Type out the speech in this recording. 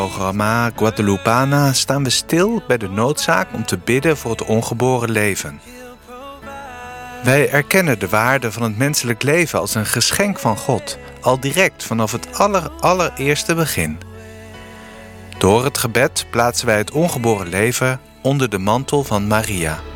Programma Guadalupana staan we stil bij de noodzaak om te bidden voor het ongeboren leven. Wij erkennen de waarde van het menselijk leven als een geschenk van God, al direct vanaf het allereerste begin. Door het gebed plaatsen wij het ongeboren leven onder de mantel van Maria.